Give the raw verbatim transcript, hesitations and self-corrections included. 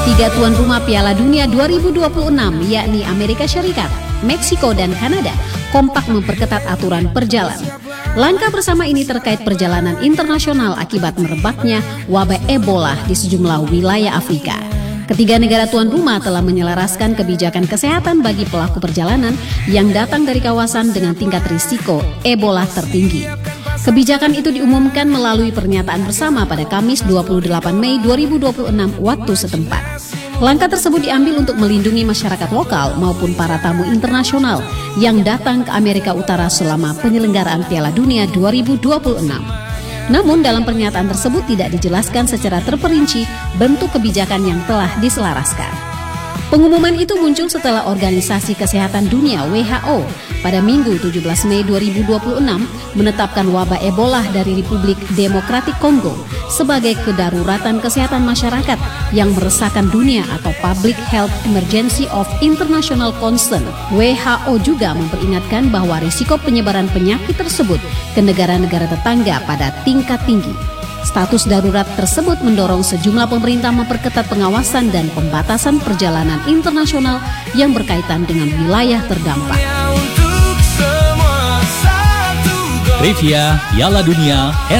Tiga tuan rumah Piala Dunia dua ribu dua puluh enam, yakni Amerika Serikat, Meksiko, dan Kanada, kompak memperketat aturan perjalanan. Langkah bersama ini terkait perjalanan internasional akibat merebaknya wabah Ebola di sejumlah wilayah Afrika. Ketiga negara tuan rumah telah menyelaraskan kebijakan kesehatan bagi pelaku perjalanan yang datang dari kawasan dengan tingkat risiko Ebola tertinggi. Kebijakan itu diumumkan melalui pernyataan bersama pada Kamis dua puluh delapan Mei dua ribu dua puluh enam waktu setempat. Langkah tersebut diambil untuk melindungi masyarakat lokal maupun para tamu internasional yang datang ke Amerika Utara selama penyelenggaraan Piala Dunia dua ribu dua puluh enam. Namun dalam pernyataan tersebut tidak dijelaskan secara terperinci bentuk kebijakan yang telah diselaraskan. Pengumuman itu muncul setelah Organisasi Kesehatan Dunia W H O pada Minggu tujuh belas Mei dua ribu dua puluh enam menetapkan wabah Ebola dari Republik Demokratik Kongo sebagai kedaruratan kesehatan masyarakat yang meresahkan dunia atau Public Health Emergency of International Concern. W H O juga memperingatkan bahwa risiko penyebaran penyakit tersebut ke negara-negara tetangga pada tingkat tinggi. Status darurat tersebut mendorong sejumlah pemerintah memperketat pengawasan dan pembatasan perjalanan internasional yang berkaitan dengan wilayah terdampak. Trivia Piala Dunia